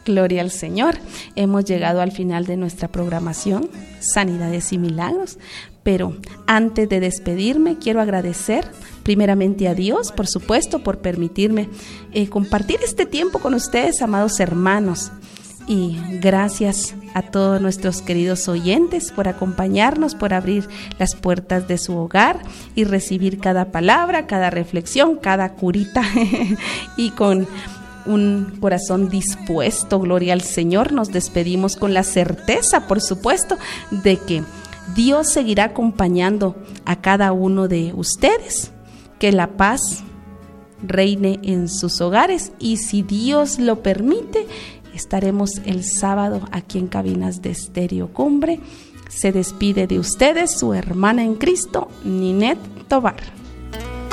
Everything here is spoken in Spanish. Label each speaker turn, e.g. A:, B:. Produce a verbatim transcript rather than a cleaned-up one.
A: Gloria al Señor. Hemos llegado al final de nuestra programación, Sanidades y Milagros. Pero antes de despedirme, quiero agradecer primeramente a Dios, por supuesto, por permitirme eh, compartir este tiempo con ustedes, amados hermanos. Y gracias a todos nuestros queridos oyentes por acompañarnos, por abrir las puertas de su hogar y recibir cada palabra, cada reflexión, cada curita. Y con un corazón dispuesto, gloria al Señor, nos despedimos con la certeza, por supuesto, de que Dios seguirá acompañando a cada uno de ustedes, que la paz reine en sus hogares y si Dios lo permite, estaremos el sábado aquí en Cabinas de Estéreo Cumbre. Se despide de ustedes su hermana en Cristo, Ninette Tobar.